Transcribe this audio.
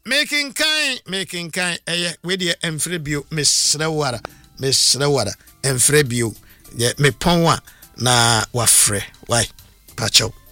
making kind we dey emfrebio mesrewara emfrebio ye me ponwa na wafre why pacho